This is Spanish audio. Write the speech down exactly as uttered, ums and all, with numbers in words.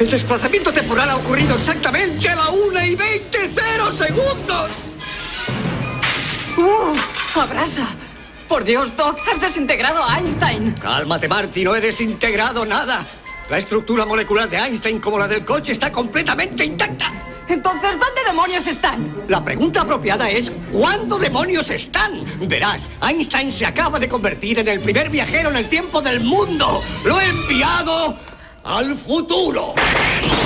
El desplazamiento temporal ha ocurrido exactamente a la una y veinte cero segundos. ¡Uf! ¡Abrasa! Por Dios, Doc, has desintegrado a Einstein. Cálmate, Marty, no he desintegrado nada. La estructura molecular de Einstein, como la del coche, está completamente intacta. Entonces, ¿dónde demonios están? La pregunta apropiada es, ¿cuándo demonios están? Verás, Einstein se acaba de convertir en el primer viajero en el tiempo del mundo. ¡Lo he enviado al futuro!